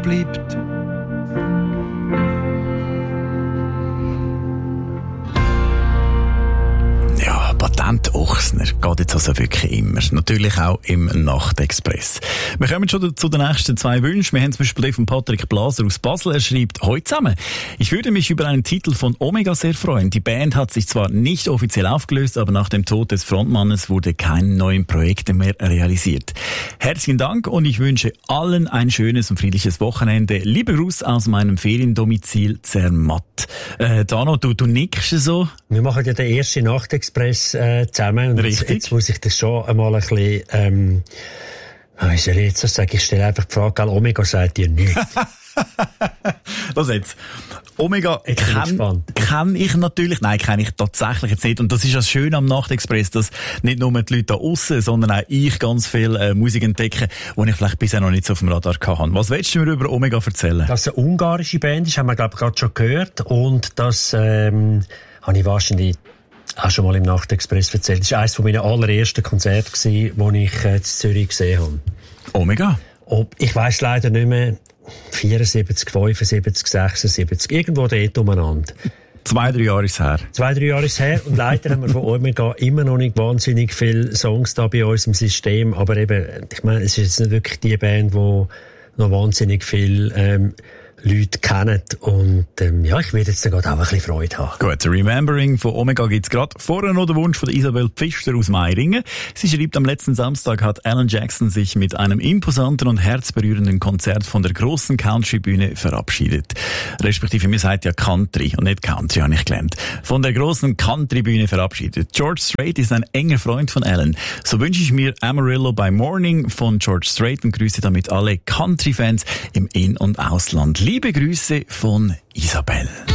bleibt. Ja, Patent Ochsner geht jetzt also wirklich immer. Natürlich auch im Nachtexpress. Wir kommen schon zu den nächsten 2 Wünschen. Wir haben zum Beispiel von Patrick Blaser aus Basel. Er schreibt: Hoi zusammen. Ich würde mich über einen Titel von Omega sehr freuen. Die Band hat sich zwar nicht offiziell aufgelöst, aber nach dem Tod des Frontmannes wurde kein neuen Projekte mehr realisiert. Herzlichen Dank und ich wünsche allen ein schönes und friedliches Wochenende. Liebe Gruß aus meinem Feriendomizil Zermatt. Dano, du nickst so. Wir machen ja den ersten Nachtexpress zusammen. Und jetzt muss ich das schon einmal ein bisschen, wie soll ich jetzt sagen? Ich stelle einfach die Frage, Omega sagt dir nichts. Was jetzt? Omega kenne ich natürlich, nein, kenne ich tatsächlich jetzt nicht. Und das ist das Schöne am Nachtexpress, dass nicht nur die Leute da aussen, sondern auch ich ganz viel Musik entdecke, die ich vielleicht bisher noch nicht so auf dem Radar hatte. Was willst du mir über Omega erzählen? Dass es eine ungarische Band ist, haben wir, glaube ich, gerade schon gehört. Und das habe ich wahrscheinlich auch schon mal im Nachtexpress erzählt. Das war eines meiner allerersten Konzerte, das ich in Zürich gesehen habe. Omega? Ich weiss leider nicht mehr. 74, 75, 76, irgendwo dort umeinander. 2-3 Jahre ist her. 2-3 Jahre ist her. Und leider haben wir von Omega immer noch nicht wahnsinnig viele Songs da bei uns im System. Aber eben, ich meine, es ist jetzt nicht wirklich die Band, die noch wahnsinnig viele Leute kennen. Und ja, ich werde jetzt da gerade auch ein bisschen Freude haben. Gut, Remembering von Omega gibt's gerade. Vorher noch der Wunsch von Isabel Pfister aus Meiringen. Sie schreibt, am letzten Samstag hat Alan Jackson sich mit einem imposanten und herzberührenden Konzert von der grossen Country-Bühne verabschiedet. Respektive, mir sagt ja Country und nicht Country, habe ich gelernt. Von der grossen Country-Bühne verabschiedet. George Strait ist ein enger Freund von Alan. So wünsche ich mir Amarillo by Morning von George Strait und grüße damit alle Country-Fans im In- und Ausland. Liebe Grüße von Isabel.